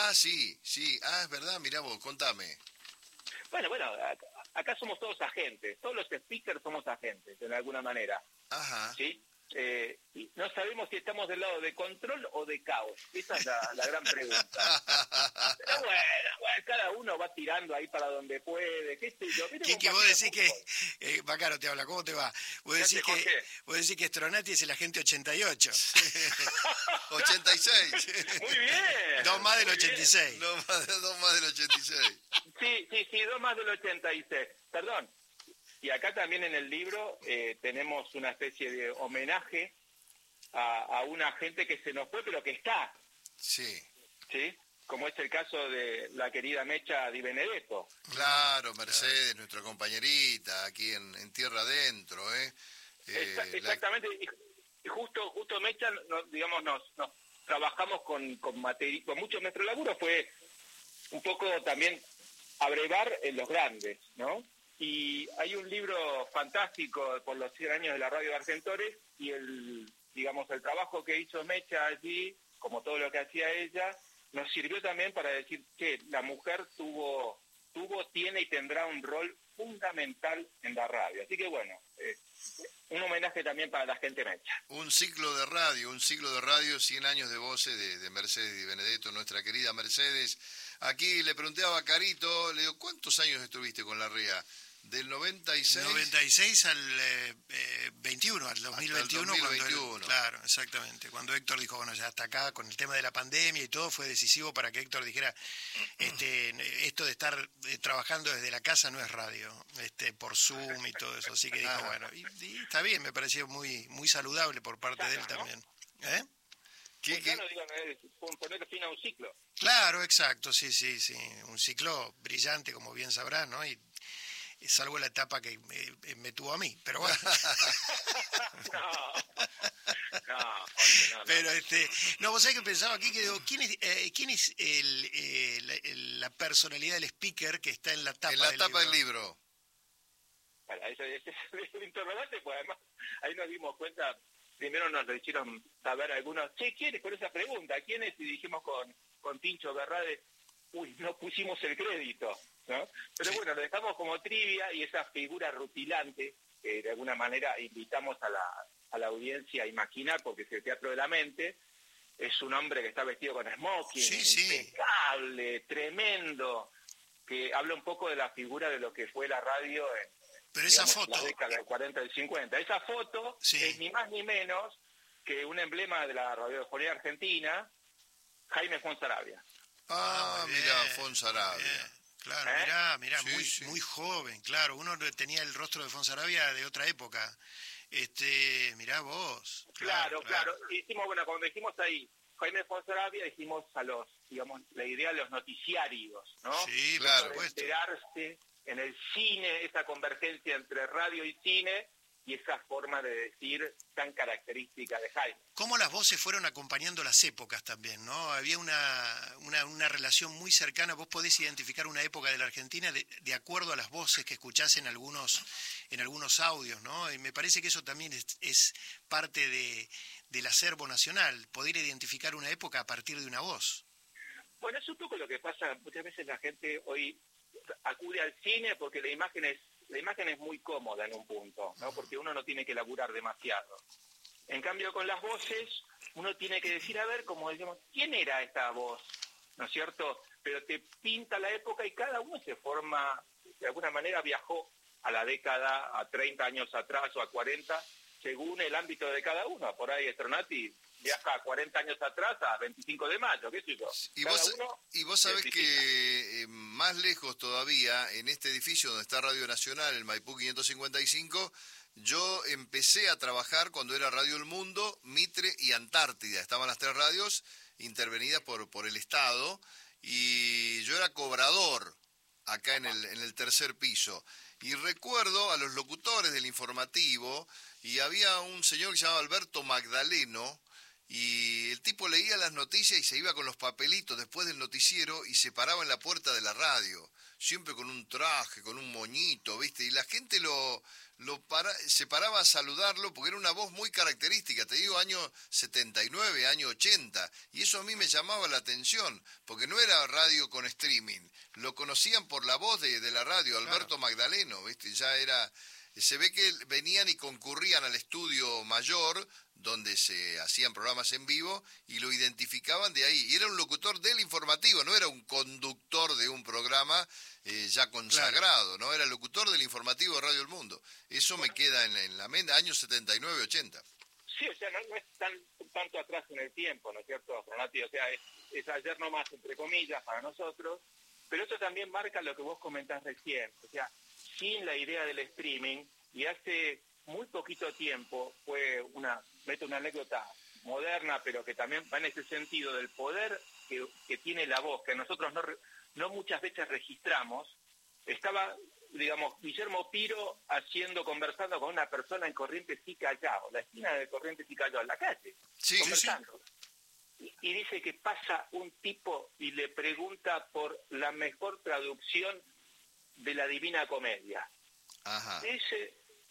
Ah, sí, sí. Ah, es verdad, mirá vos, contame. Bueno, acá somos todos agentes, todos los speakers somos agentes, de alguna manera, Ajá. ¿sí? Y no sabemos si estamos del lado de control o de caos. Esa es la gran pregunta. Pero bueno, cada uno va tirando ahí para donde puede, qué sé yo. ¿Viste Quique, un vos partido de decís fútbol? que... Bacaro te habla, ¿cómo te va? ¿Qué hace, Jorge? Vos decís que Stronati es el agente 88. 86. Muy bien. Dos más del muy bien. 86. Dos más del 86. Sí, 2 más del 86. Perdón. Y acá también en el libro tenemos una especie de homenaje a una gente que se nos fue, pero que está, Sí. ¿sí? Como es el caso de la querida Mecha Di Benedetto. Claro, Mercedes, nuestra compañerita, aquí en Tierra Adentro, ¿eh? Exactamente. Y justo Mecha, digamos, nos trabajamos con mucho. Nuestro laburo fue un poco también abrevar en los grandes, ¿no? Y hay un libro fantástico por los 100 años de la radio de Argentores y el trabajo que hizo Mecha allí, como todo lo que hacía ella, nos sirvió también para decir que la mujer tuvo, tiene y tendrá un rol fundamental en la radio. Así que bueno, un homenaje también para la gente Mecha. Un ciclo de radio, 100 años de voces de Mercedes Di Benedetto, nuestra querida Mercedes. Aquí le pregunté a Bacarito, le digo, ¿cuántos años estuviste con la RIA? Del 96... 96 al 21, al 2021. Hasta el 2021. Claro, exactamente. Cuando Héctor dijo, bueno, ya hasta acá, con el tema de la pandemia y todo, fue decisivo para que Héctor dijera, esto de estar trabajando desde la casa no es radio, por Zoom y todo eso. Así que dijo, bueno, y está bien, me pareció muy, muy saludable por parte de él también. ¿Eh? Poner fin a un ciclo. Claro, exacto, sí. Un ciclo brillante, como bien sabrás, ¿no? Y salvo la etapa que me tuvo a mí, pero bueno. No. Pero no, vos sabés que pensaba aquí que digo, ¿quién es la personalidad del speaker que está en la tapa del libro? Bueno, ese es el interrogante, pues además ahí nos dimos cuenta, primero nos lo hicieron saber algunos, ¿quién es? Con esa pregunta, ¿quién es? Y dijimos con Tincho Berrade, no pusimos el crédito, ¿no? Pero sí. Bueno, lo dejamos como trivia y esa figura rutilante que de alguna manera invitamos a la audiencia a imaginar, porque es el teatro de la mente, es un hombre que está vestido con smoking, impecable, tremendo, que habla un poco de la figura de lo que fue la radio pero esa foto, la década del 40 y del 50. Esa foto es ni más ni menos que un emblema de la radiofonía argentina, Jaime Fonsaravia. Mira, Fonsaravia. Claro, mirá, sí, muy joven, claro. Uno tenía el rostro de Fonsaravia de otra época. Mirá vos. Claro. Hicimos, cuando dijimos ahí Jaime Fonsaravia, dijimos la idea de los noticiarios, ¿no? Sí, claro. Para enterarse en el cine, esa convergencia entre radio y cine, y esa forma de decir tan característica de Jaime. Cómo las voces fueron acompañando las épocas también, ¿no? Había una relación muy cercana. Vos podés identificar una época de la Argentina de acuerdo a las voces que escuchás en algunos audios, ¿no? Y me parece que eso también es parte del acervo nacional, poder identificar una época a partir de una voz. Bueno, es un poco lo que pasa. Muchas veces la gente hoy acude al cine porque la imagen es muy cómoda en un punto, ¿no? Porque uno no tiene que laburar demasiado. En cambio, con las voces, uno tiene que decir, a ver, como decimos, ¿quién era esta voz? ¿No es cierto? Pero te pinta la época y cada uno se forma, de alguna manera viajó a la década, a 30 años atrás o a 40, según el ámbito de cada uno. Por ahí Stronati viaja a 40 años atrás a 25 de mayo, qué sé yo. Y vos sabés que más lejos todavía, en este edificio donde está Radio Nacional, el Maipú 555, yo empecé a trabajar cuando era Radio El Mundo, Mitre y Antártida. Estaban las tres radios intervenidas por el Estado y yo era cobrador acá en el tercer piso. Y recuerdo a los locutores del informativo y había un señor que se llamaba Alberto Magdaleno, y el tipo leía las noticias y se iba con los papelitos después del noticiero y se paraba en la puerta de la radio, siempre con un traje, con un moñito, ¿viste? Y la gente se paraba a saludarlo porque era una voz muy característica, te digo, año 79, año 80, y eso a mí me llamaba la atención, porque no era radio con streaming, lo conocían por la voz de la radio, Alberto Magdaleno, ¿viste? Ya era... Se ve que venían y concurrían al estudio mayor, donde se hacían programas en vivo, y lo identificaban de ahí. Y era un locutor del informativo, no era un conductor de un programa ya consagrado, ¿no? Era el locutor del informativo de Radio El Mundo. Eso me queda en la mente, años 79, 80. Sí, o sea, no es tanto atrás en el tiempo, ¿no es cierto, Renati? O sea, es ayer nomás, entre comillas, para nosotros, pero eso también marca lo que vos comentás recién, o sea, sin la idea del streaming, y hace muy poquito tiempo meto una anécdota moderna, pero que también va en ese sentido del poder que tiene la voz, que nosotros no muchas veces registramos. Estaba, digamos, Guillermo Piro conversando con una persona en Corrientes y Callao, la esquina de Corrientes y Callao, en la calle, conversando. Sí. Y dice que pasa un tipo y le pregunta por la mejor traducción de la Divina Comedia. Ajá. Dice,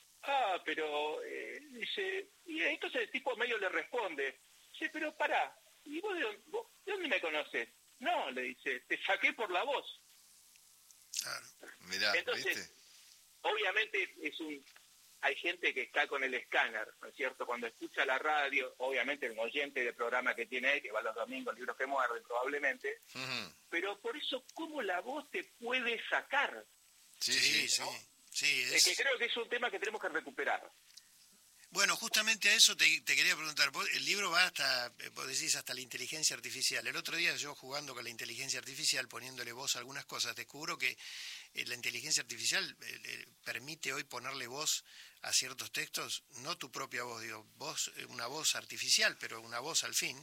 dice, y entonces el tipo medio le responde, dice, pero pará, ¿y vos de dónde me conoces? No, le dice, te saqué por la voz. Claro. Mirá, entonces, ¿viste? Obviamente hay gente que está con el escáner, ¿no es cierto? Cuando escucha la radio, obviamente el oyente del programa que tiene, que va los domingos, Libros que Muerden, probablemente, pero por eso, ¿cómo la voz te puede sacar? Sí. Es que creo que es un tema que tenemos que recuperar. Bueno, justamente a eso te quería preguntar. El libro va vos decís, hasta la inteligencia artificial. El otro día yo jugando con la inteligencia artificial, poniéndole voz a algunas cosas, descubro que la inteligencia artificial permite hoy ponerle voz a ciertos textos, no tu propia voz, digo, una voz artificial, pero una voz al fin,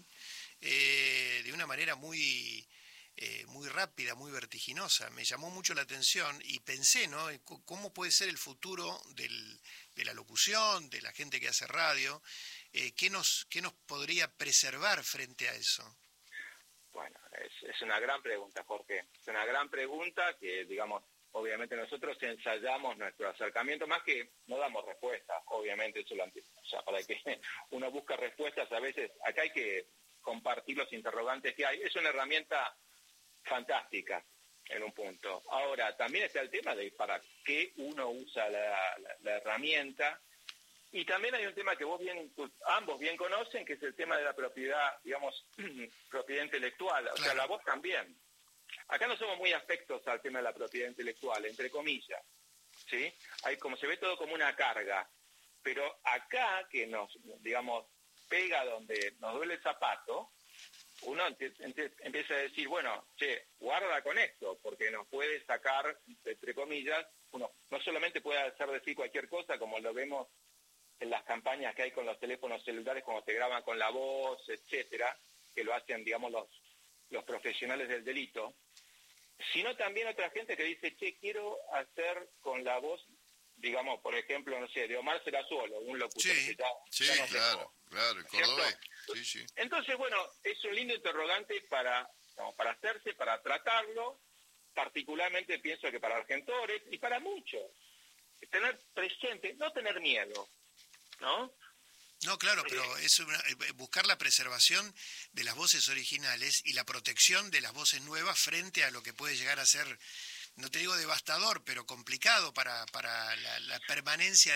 de una manera muy rápida, muy vertiginosa. Me llamó mucho la atención y pensé, ¿no?, cómo puede ser el futuro de la locución, de la gente que hace radio, ¿qué nos podría preservar frente a eso? Bueno, es una gran pregunta, Jorge. Es una gran pregunta que, digamos, obviamente nosotros ensayamos nuestro acercamiento, más que no damos respuestas, obviamente, eso o sea, para que uno busque respuestas a veces, acá hay que compartir los interrogantes que hay. Es una herramienta fantástica en un punto. Ahora, también está el tema de para qué uno usa la herramienta, y también hay un tema que ambos bien conocen, que es el tema de la propiedad, digamos, propiedad intelectual, o sea, la voz también. Acá no somos muy afectos al tema de la propiedad intelectual, entre comillas, ¿sí? Como se ve todo como una carga, pero acá que nos, digamos, pega donde nos duele el zapato, uno empieza a decir, bueno, guarda con esto, porque nos puede sacar, entre comillas, uno no solamente puede hacer decir cualquier cosa, como lo vemos en las campañas que hay con los teléfonos celulares, cuando te graban con la voz, etcétera, que lo hacen, digamos, los profesionales del delito, sino también otra gente que dice, quiero hacer con la voz, digamos, por ejemplo, no sé, de Omar Serazuolo, un locutor que ya nos dejó, claro, el cordobés. Sí. Entonces, bueno, es un lindo interrogante para hacerse, para tratarlo, particularmente pienso que para argentores y para muchos. Tener presente, no tener miedo, ¿no? No, claro, pero es buscar la preservación de las voces originales y la protección de las voces nuevas frente a lo que puede llegar a ser, no te digo devastador, pero complicado para la permanencia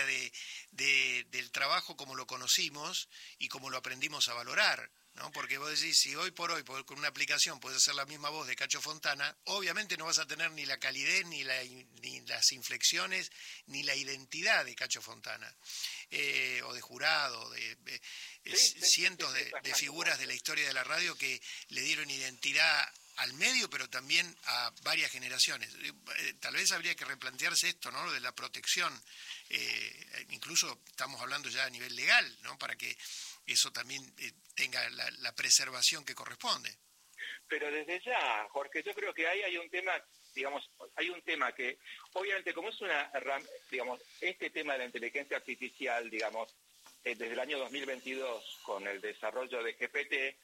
del trabajo como lo conocimos y como lo aprendimos a valorar, ¿no? Porque vos decís, si hoy por hoy con una aplicación puedes hacer la misma voz de Cacho Fontana, obviamente no vas a tener ni la calidez, ni las inflexiones, ni la identidad de Cacho Fontana, o de Jurado, cientos de figuras de la historia de la radio que le dieron identidad al medio, pero también a varias generaciones. Tal vez habría que replantearse esto, ¿no?, de la protección, incluso estamos hablando ya a nivel legal, ¿no?, para que eso también tenga la preservación que corresponde. Pero desde ya, Jorge, yo creo que ahí hay un tema, digamos, que, obviamente, como es digamos, este tema de la inteligencia artificial, digamos, desde el año 2022, con el desarrollo de GPT,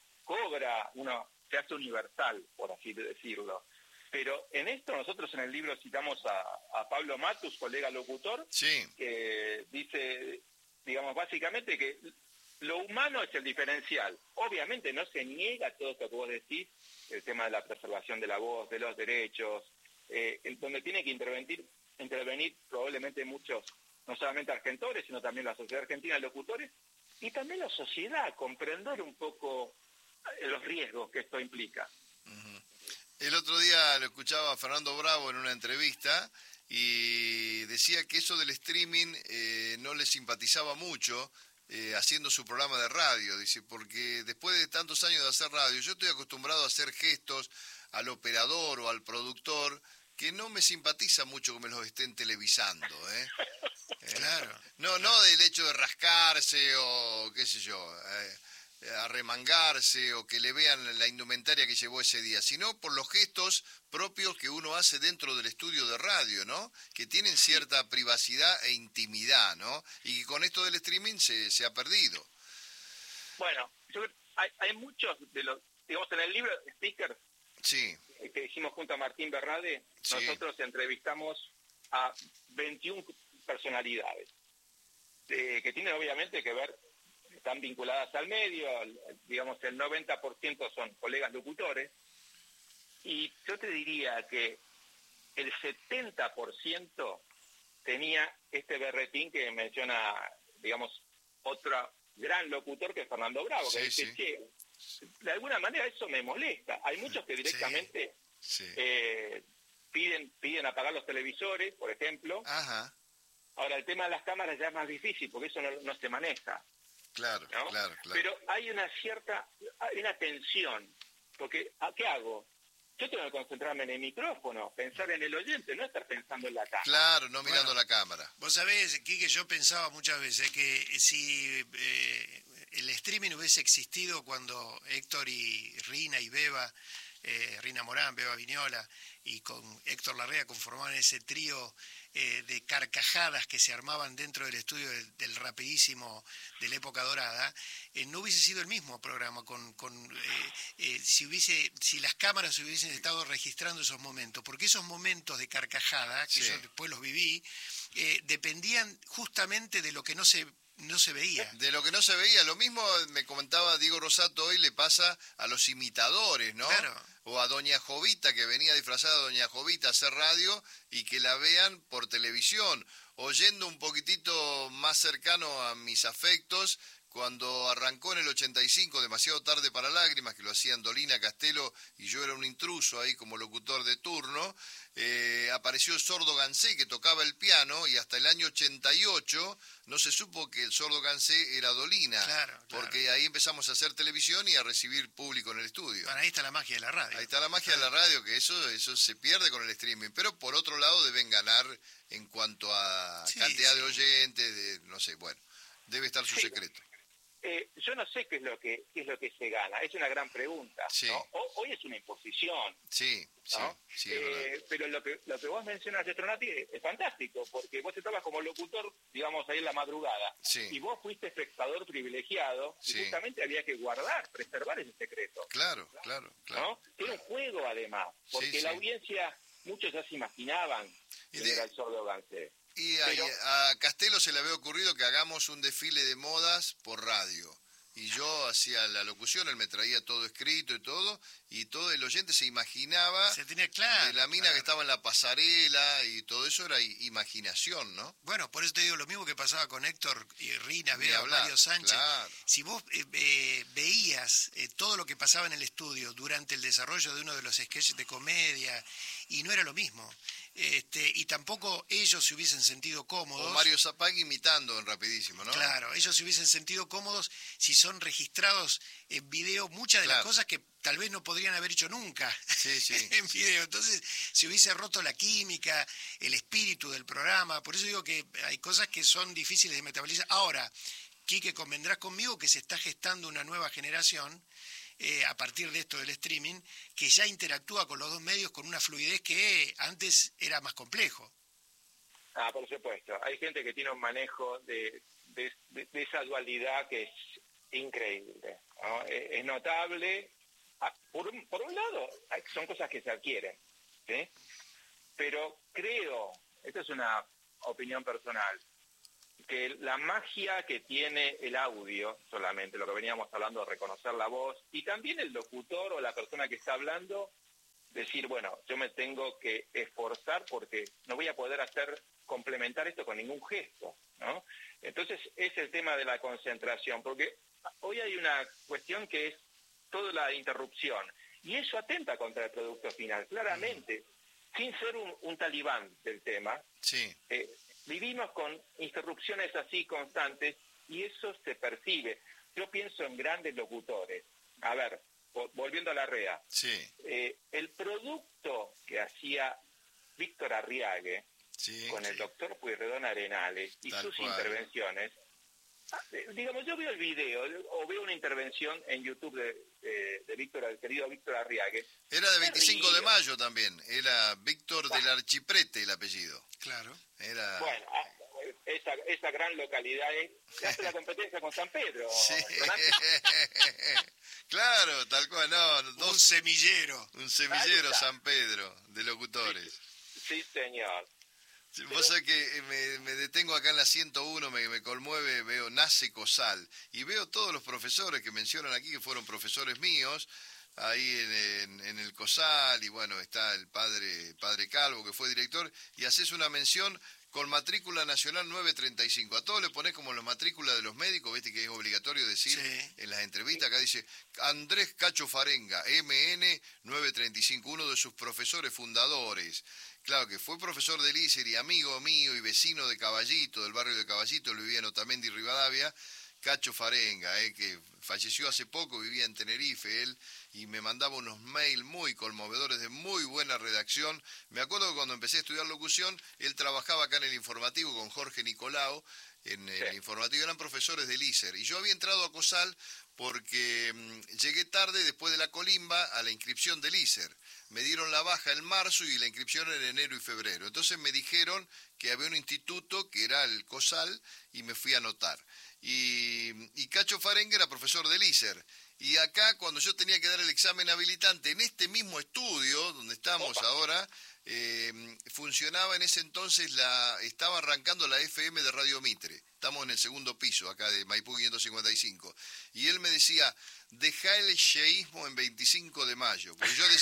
se hace universal, por así decirlo. Pero en esto nosotros en el libro citamos a Pablo Matus, colega locutor, Sí. que dice, digamos, básicamente que lo humano es el diferencial. Obviamente no se niega todo esto que vos decís, el tema de la preservación de la voz, de los derechos, donde tiene que intervenir probablemente muchos, no solamente argentores, sino también la sociedad argentina de locutores, y también la sociedad, comprender un poco los riesgos que esto implica. Uh-huh. El otro día lo escuchaba a Fernando Bravo en una entrevista y decía que eso del streaming no le simpatizaba mucho haciendo su programa de radio, dice, porque después de tantos años de hacer radio, yo estoy acostumbrado a hacer gestos al operador o al productor que no me simpatiza mucho que me los estén televisando, Claro. No del hecho de rascarse o qué sé yo, arremangarse o que le vean la indumentaria que llevó ese día, sino por los gestos propios que uno hace dentro del estudio de radio, ¿no? Que tienen cierta privacidad e intimidad, ¿no? Y que con esto del streaming se ha perdido. Bueno, hay muchos de los, digamos, en el libro Speakers, sí, que hicimos junto a Martín Berrade, sí, nosotros entrevistamos a 21 personalidades que tienen obviamente que ver, están vinculadas al medio, digamos el 90% son colegas locutores, y yo te diría que el 70% tenía este berretín que menciona, digamos, otro gran locutor que es Fernando Bravo, que sí, dice, sí. che, de alguna manera eso me molesta. Hay muchos que directamente sí. Piden apagar los televisores, por ejemplo. Ajá. Ahora, el tema de las cámaras ya es más difícil, porque eso no se maneja. Claro, ¿no? claro. Pero hay una tensión, porque ¿qué hago? Yo tengo que concentrarme en el micrófono, pensar en el oyente, no estar pensando en la cámara. Claro, no mirando la cámara. Vos sabés, Quique, yo pensaba muchas veces que si el streaming hubiese existido cuando Héctor y Rina y Beba, Rina Morán, Beba Viñola, y con Héctor Larrea conformaban ese trío de carcajadas que se armaban dentro del estudio del rapidísimo de la época dorada, no hubiese sido el mismo programa si las cámaras hubiesen estado registrando esos momentos, porque esos momentos de carcajada, que yo después los viví, dependían justamente de lo que no se veía. De lo que no se veía. Lo mismo me comentaba Diego Rosato hoy, le pasa a los imitadores, ¿no? Claro. O a Doña Jovita, que venía disfrazada de Doña Jovita a hacer radio y que la vean por televisión. O yendo un poquitito más cercano a mis afectos, cuando arrancó en el 85, Demasiado tarde para lágrimas, que lo hacían Dolina Castelo y yo era un intruso ahí como locutor de turno, apareció el Sordo Gansé, que tocaba el piano, y hasta el año 88 no se supo que el Sordo Gansé era Dolina, claro. porque ahí empezamos a hacer televisión y a recibir público en el estudio. Bueno, ahí está la magia de la radio. Ahí está la magia de la radio, que eso se pierde con el streaming, pero por otro lado deben ganar en cuanto a cantidad de oyentes, no sé, bueno, debe estar su secreto. Yo no sé qué es lo que se gana, es una gran pregunta. Sí. ¿no? Hoy es una imposición. Sí, ¿no? sí, es verdad. Pero lo que vos mencionas, Stronati, es fantástico, porque vos estabas como locutor, digamos, ahí en la madrugada, y vos fuiste espectador privilegiado, y justamente había que preservar ese secreto. Claro. ¿no? Era un juego, además, porque la audiencia, muchos ya se imaginaban quién era el Sordo Gansé. Y a Castelo se le había ocurrido que hagamos un desfile de modas por radio. Y yo hacía la locución, él me traía todo escrito y todo el oyente se imaginaba de la mina que estaba en la pasarela, y todo eso era imaginación, ¿no? Bueno, por eso te digo lo mismo que pasaba con Héctor y Rina, Bea, Mario Sánchez. Claro. Si vos veías todo lo que pasaba en el estudio durante el desarrollo de uno de los sketches de comedia, y no era lo mismo. Y tampoco ellos se hubiesen sentido cómodos. O Mario Zapag imitando en Rapidísimo, ¿no? Claro, ellos se hubiesen sentido cómodos si son registrados en video muchas de las cosas que tal vez no podrían haber hecho nunca en video. Entonces se hubiese roto la química, el espíritu del programa. Por eso digo que hay cosas que son difíciles de metabolizar. Ahora, Quique, convendrás conmigo que se está gestando una nueva generación a partir de esto del streaming, que ya interactúa con los dos medios con una fluidez que antes era más complejo. Por supuesto. Hay gente que tiene un manejo de de esa dualidad que es increíble, ¿no? Es notable. Por un lado, son cosas que se adquieren, ¿sí? Pero creo, esta es una opinión personal, que la magia que tiene el audio, solamente lo que veníamos hablando de reconocer la voz, y también el locutor o la persona que está hablando, decir, bueno, yo me tengo que esforzar porque no voy a poder complementar esto con ningún gesto, ¿no? Entonces es el tema de la concentración, porque hoy hay una cuestión que es toda la interrupción, y eso atenta contra el producto final, claramente, sin ser un talibán del tema. Sí. Vivimos con interrupciones así constantes, y eso se percibe. Yo pienso en grandes locutores. A ver, volviendo a la REA, Sí. El producto que hacía Víctor Arriague, Sí, con el doctor Pueyrredón Arenales y sus intervenciones, digamos, yo veo el video o veo una intervención en YouTube de Víctor, el querido Víctor Arriague. Era de 25 de mayo también, era Víctor del Archiprete el apellido. Claro. Era... Bueno, esa gran localidad que hace la competencia con San Pedro. Sí. Claro, tal cual, no. Un semillero. Un semillero San Pedro de locutores. Sí, señor. Vos sabés que me detengo acá en la 101, me conmueve, veo Nace COSAL, y veo todos los profesores que mencionan aquí, que fueron profesores míos, ahí en el COSAL, y bueno, está el padre Calvo, que fue director, y haces una mención con matrícula nacional 935. A todos le ponés como la matrícula de los médicos, viste que es obligatorio decir en las entrevistas, acá dice Andrés Cacho Farenga, MN 935, uno de sus profesores fundadores. Claro, que fue profesor del ISER y amigo mío y vecino de Caballito, del barrio de Caballito, él vivía en Otamendi, Rivadavia, Cacho Farenga, que falleció hace poco, vivía en Tenerife él, y me mandaba unos mails muy conmovedores de muy buena redacción. Me acuerdo que cuando empecé a estudiar locución, él trabajaba acá en el informativo con Jorge Nicolau, en el informativo, eran profesores del ISER, y yo había entrado a COSAL porque llegué tarde después de la colimba a la inscripción del ISER. Me dieron la baja en marzo y la inscripción en enero y febrero. Entonces me dijeron que había un instituto que era el COSAL y me fui a anotar. Y Cacho Farenga era profesor del ISER. Y acá, cuando yo tenía que dar el examen habilitante, en este mismo estudio donde estamos ahora, funcionaba en ese entonces, estaba arrancando la FM de Radio Mitre. Estamos en el segundo piso acá de Maipú 555. Y él me decía, dejá el yeísmo en 25 de mayo. Porque yo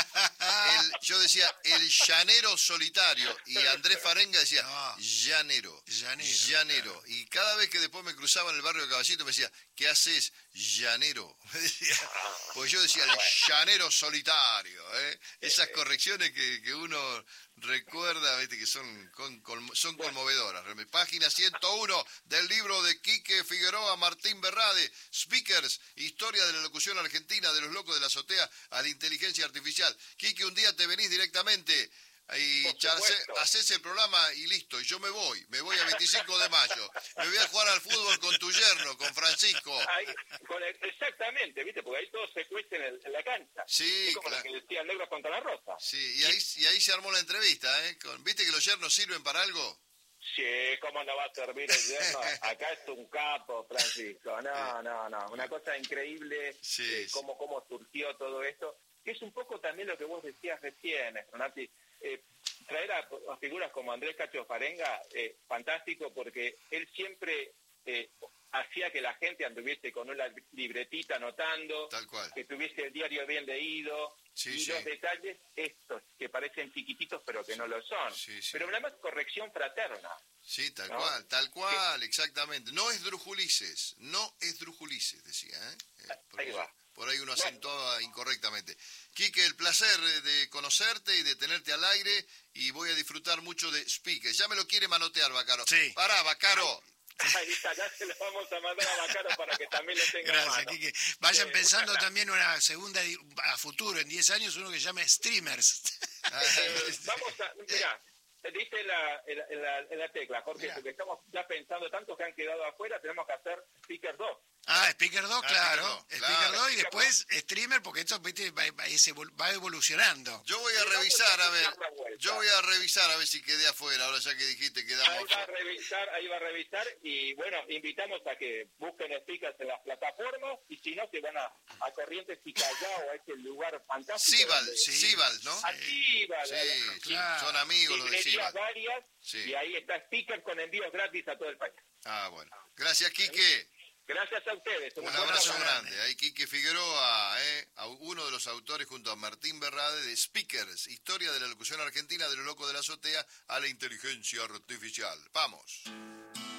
decía el llanero solitario. Y Andrés Farenga decía, llanero. Claro. Y cada vez que después me cruzaba en el barrio de Caballito me decía, ¿qué haces, llanero? Me decía, pues yo decía, el llanero solitario. Esas correcciones que uno recuerda, ¿viste? Que son conmovedoras. Página 101 del libro de Quique Figueroa Martín Berrade, Speakers, Historia de la Locución Argentina, de los locos de la azotea a la inteligencia artificial. Quique, un día te venís directamente y haces el programa y listo, y yo me voy a 25 de mayo, me voy a jugar al fútbol con tu yerno, con Francisco. Exactamente, ¿viste? Porque ahí todos se cuesten en la cancha. Sí, es como lo que decía el negro contra la rosa. Sí, y ahí se armó la entrevista, ¿viste que los yernos sirven para algo? Sí, ¿cómo no va a servir el yerno? Acá es un capo, Francisco. No, una cosa increíble, cómo surgió todo esto. Que es un poco también lo que vos decías recién, Nati. Traer a figuras como Andrés Cacho Farenga, fantástico, porque él siempre hacía que la gente anduviese con una libretita anotando, que tuviese el diario bien leído, los detalles estos que parecen chiquititos pero que no lo son. Pero además corrección fraterna. Sí, tal cual, exactamente. No es Drujulices, decía. Ahí va. Por ahí uno acentuaba incorrectamente. Quique, el placer de conocerte y de tenerte al aire, y voy a disfrutar mucho de Speakers. Ya me lo quiere manotear, Bacaro. Sí. Pará, Bacaro. Ahí está, ya se lo vamos a mandar a Bacaro para que también lo tenga. Gracias, Quique. Vayan pensando también una segunda, a futuro, en 10 años, uno que llame Streamers. Vamos a, mirá, diste en la tecla, Jorge, porque estamos ya pensando, tantos que han quedado afuera, tenemos que hacer Speaker 2. Speaker 2, claro. Speaker 2 y después streamer, porque esto viste, va evolucionando. Yo voy a revisar, a ver si quedé afuera, ahora ya que dijiste quedamos afuera. Ahí va a revisar y bueno, invitamos a que busquen speakers en las plataformas y si no, que van a Corrientes y Callao, a ese lugar fantástico. Cibal, ¿no? A Cibal. Sí, claro. Son amigos los de Cibal. Varias, y ahí está speaker con envíos gratis a todo el país. Bueno. Gracias, Quique. Gracias a ustedes. Un abrazo grande. Ahí Quique Figueroa, a uno de los autores junto a Martín Berrade de Speakers, historia de la locución argentina de lo loco de la azotea a la inteligencia artificial. Vamos.